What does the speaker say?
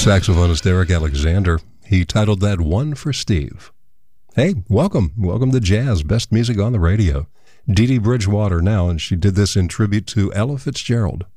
saxophonist Eric Alexander. He titled that One for Steve. Hey, welcome to Jazz, best music on the radio. Dee Dee Bridgewater now, and she did this in tribute to Ella Fitzgerald.